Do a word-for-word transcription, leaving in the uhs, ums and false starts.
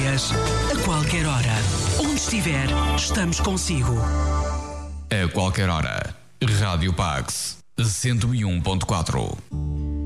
dias, a qualquer hora. Onde estiver, estamos consigo. A qualquer hora. Rádio Pax cento e um ponto quatro.